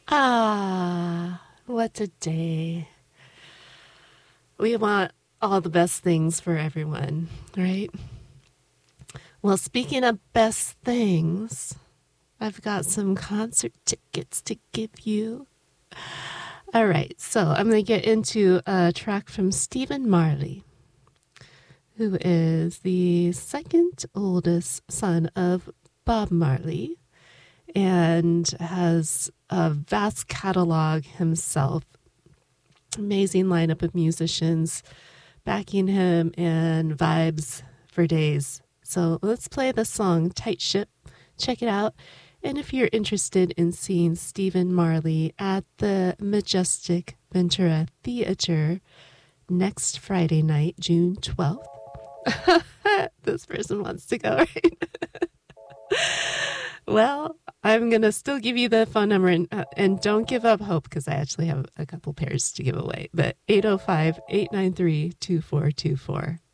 What a day. We want all the best things for everyone, right? Well, speaking of best things, I've got some concert tickets to give you. All right, so I'm going to get into a track from Stephen Marley, who is the second oldest son of Bob Marley and has a vast catalog himself. Amazing lineup of musicians backing him and vibes for days. So let's play the song Tight Ship. Check it out. And if you're interested in seeing Stephen Marley at the Majestic Ventura Theater next Friday night, June 12th, this person wants to go, right? Well, I'm going to still give you the phone number and don't give up hope because I actually have a couple pairs to give away. But 805-893-2424.